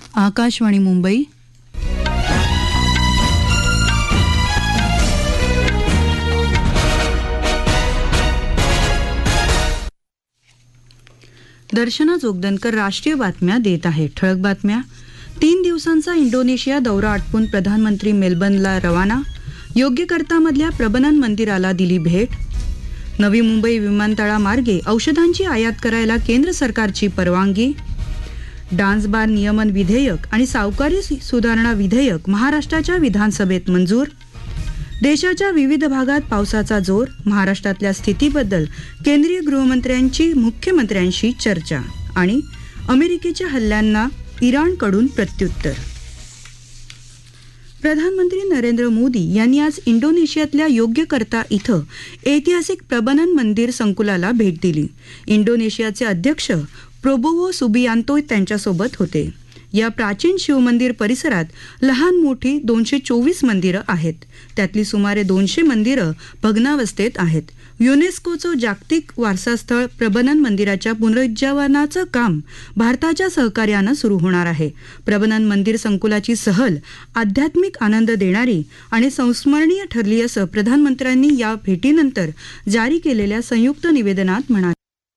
आकाशवाणी मुंबई. दर्शना जोगदनकर राष्ट्रीय बातम्या देत आहे. ठळक बातम्या. 3 दिवसांचा इंडोनेशिया दौरा आटपून प्रधानमंत्री मेलबर्नला रवाना. योग्यकर्तामधल्या प्रबनन मंदिराला दिली भेट. नवी मुंबई विमानतळामार्गे औषधांची आयात करायला केंद्र सरकारची परवानगी. डान्स बार नियमन विधेयक आणि सावकारी सुधारणा विधेयक महाराष्ट्राच्या विधानसभेत मंजूर. देशाच्या विविध भागात पावसाचा जोर. महाराष्ट्रातल्या स्थितीबद्दल केंद्रीय गृहमंत्र्यांची मुख्यमंत्र्यांशी चर्चा. आणि अमेरिकेच्या हल्ल्यांना इराणकडून प्रत्युत्तर. प्रधानमंत्री नरेंद्र मोदी यांनी आज इंडोनेशियातल्या योग्यकर्ता इथं ऐतिहासिक प्रबनन मंदिर संकुलाला भेट दिली. इंडोनेशियाचे अध्यक्ष प्रोबोवो सुबियांतो त्यांच्यासोबत होते. या प्राचीन शिवमंदिर परिसरात लहान मोठी 224 मंदिरं आहेत. त्यातली सुमारे 200 मंदिरं भग्नावस्थेत आहेत. युनेस्कोचं जागतिक वारसास्थळ प्रबनन मंदिराच्या पुनरुज्जीवनाचं काम भारताच्या सहकार्यानं सुरू होणार आहे. प्रबनन मंदिर संकुलाची सहल आध्यात्मिक आनंद देणारी आणि संस्मरणीय ठरली असं प्रधानमंत्र्यांनी या भेटीनंतर जारी केलेल्या संयुक्त निवेदनात म्हणाले.